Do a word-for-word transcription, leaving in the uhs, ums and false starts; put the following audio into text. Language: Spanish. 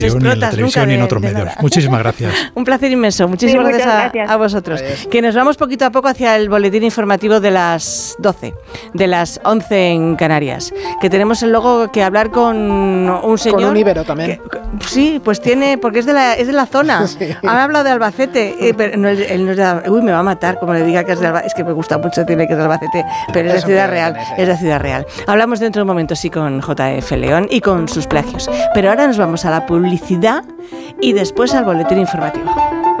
ni en la televisión ni en otros medios. Nada. Muchísimas gracias. Un placer inmenso. Muchísimas sí, gracias, gracias a, a vosotros. Adiós. Que nos vamos poquito a poco hacia el boletín informativo de las doce, de las once en Canarias. Que tenemos luego que hablar con un señor. Con un íbero también. Que, sí, pues tiene, porque es de la, es de la zona. Sí. Han hablado de Albacete. Eh, pero no, él no es de, uy, me va a matar como le diga que es de Albacete. Es que me gusta mucho decirle que es de Albacete, pero es de Ciudad Real. Es de Ciudad Real. Hablamos dentro de un momento, sí, con J F León y con sus plagios. Pero ahora nos vamos a la publicidad y después al boletín informativo.